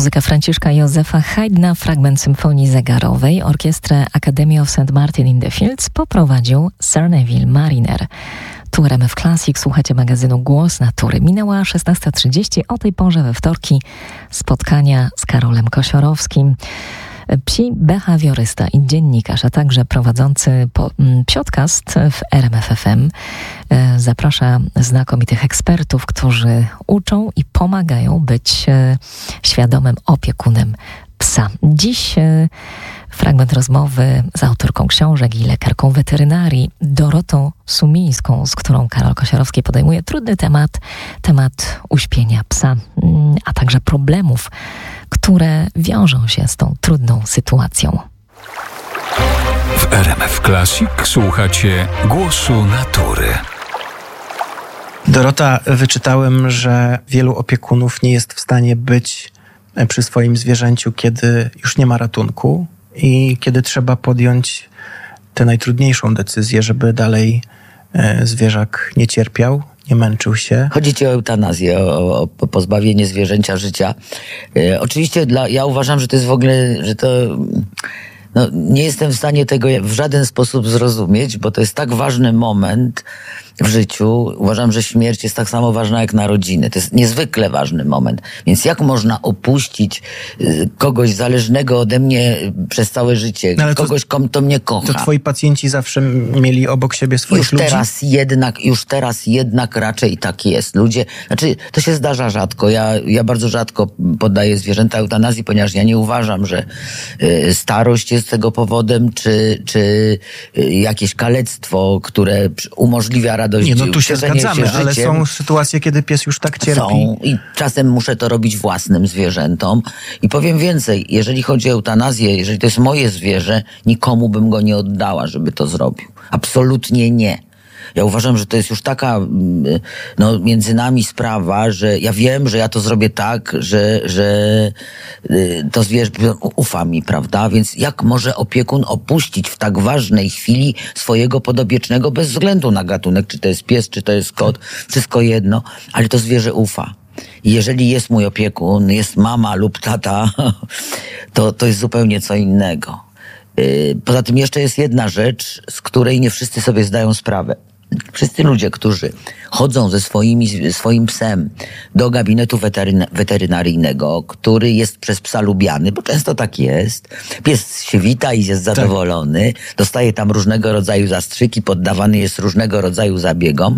Muzyka Franciszka Józefa Haydna, fragment symfonii zegarowej. Orkiestrę Academy of St. Martin in the Fields poprowadził Sir Neville Mariner. Tu RMF Classic, słuchacie magazynu Głos Natury. Minęła 16:30, o tej porze we wtorki spotkania z Karolem Kosiorowskim. Psi behawiorysta i dziennikarz, a także prowadzący podcast w RMF FM. Zaprasza znakomitych ekspertów, którzy uczą i pomagają być świadomym opiekunem psa. Dziś fragment rozmowy z autorką książek i lekarką weterynarii Dorotą Sumińską, z którą Karol Kosiorowski podejmuje trudny temat uśpienia psa, a także problemów, które wiążą się z tą trudną sytuacją. W RMF Classic słuchacie Głosu Natury. Dorota, wyczytałem, że wielu opiekunów nie jest w stanie być przy swoim zwierzęciu, kiedy już nie ma ratunku i kiedy trzeba podjąć tę najtrudniejszą decyzję, żeby dalej zwierzak nie cierpiał, nie męczył się. Chodzi ci o eutanazję, o pozbawienie zwierzęcia życia. Oczywiście ja uważam, że to jest w ogóle, że to... nie jestem w stanie tego w żaden sposób zrozumieć, bo to jest tak ważny moment w życiu. Uważam, że śmierć jest tak samo ważna jak narodziny. To jest niezwykle ważny moment. Więc jak można opuścić kogoś zależnego ode mnie przez całe życie? Kogoś, kto mnie kocha. To twoi pacjenci zawsze mieli obok siebie swoich ludzi? Już teraz jednak raczej tak jest. Ludzie, to się zdarza rzadko. Ja bardzo rzadko poddaję zwierzęta eutanazji, ponieważ ja nie uważam, że starość jest tego powodem, czy jakieś kalectwo, które umożliwia radość. Nie, tu się zgadzamy, ale są sytuacje, kiedy pies już tak cierpi. Są i czasem muszę to robić własnym zwierzętom. I powiem więcej, jeżeli chodzi o eutanazję, jeżeli to jest moje zwierzę, nikomu bym go nie oddała, żeby to zrobił. Absolutnie nie. Ja uważam, że to jest już taka między nami sprawa, że ja wiem, że ja to zrobię tak, że to zwierzę ufa mi, prawda? Więc jak może opiekun opuścić w tak ważnej chwili swojego podobiecznego bez względu na gatunek, czy to jest pies, czy to jest kot, wszystko jedno, ale to zwierzę ufa. I jeżeli jest mój opiekun, jest mama lub tata, to jest zupełnie co innego. Poza tym jeszcze jest jedna rzecz, z której nie wszyscy sobie zdają sprawę. Wszyscy ludzie, którzy chodzą ze swoim psem do gabinetu weterynaryjnego, który jest przez psa lubiany, bo często tak jest, pies się wita i jest zadowolony, dostaje tam różnego rodzaju zastrzyki, poddawany jest różnego rodzaju zabiegom,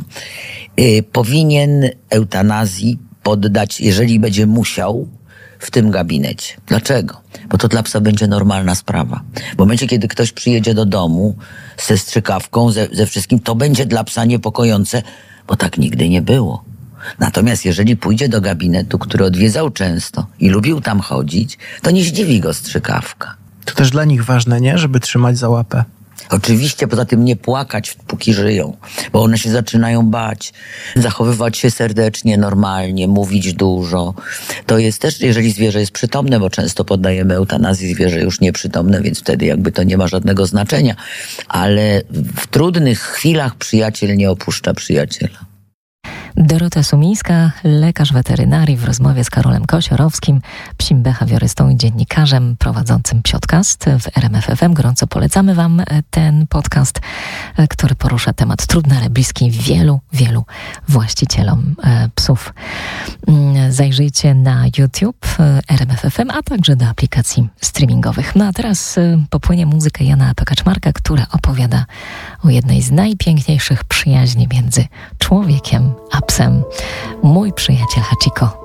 powinien eutanazji poddać, jeżeli będzie musiał, w tym gabinecie. Dlaczego? Bo to dla psa będzie normalna sprawa. W momencie, kiedy ktoś przyjedzie do domu ze strzykawką, ze wszystkim, to będzie dla psa niepokojące, bo tak nigdy nie było. Natomiast jeżeli pójdzie do gabinetu, który odwiedzał często i lubił tam chodzić, to nie zdziwi go strzykawka. To też dla nich ważne, nie? Żeby trzymać za łapę. Oczywiście, poza tym nie płakać, póki żyją, bo one się zaczynają bać, zachowywać się serdecznie, normalnie, mówić dużo. To jest też, jeżeli zwierzę jest przytomne, bo często poddajemy eutanazji zwierzę już nieprzytomne, więc wtedy jakby to nie ma żadnego znaczenia. Ale w trudnych chwilach przyjaciel nie opuszcza przyjaciela. Dorota Sumińska, lekarz weterynarii, w rozmowie z Karolem Kosiorowskim, psim behawiorystą i dziennikarzem prowadzącym podcast w RMF FM. Gorąco polecamy wam ten podcast, który porusza temat trudny, ale bliski wielu właścicielom psów. Zajrzyjcie na YouTube RMF FM, a także do aplikacji streamingowych. A teraz popłynie muzyka Jana Kaczmarka, która opowiada o jednej z najpiękniejszych przyjaźni między człowiekiem a psem. Mój przyjaciel Hachiko.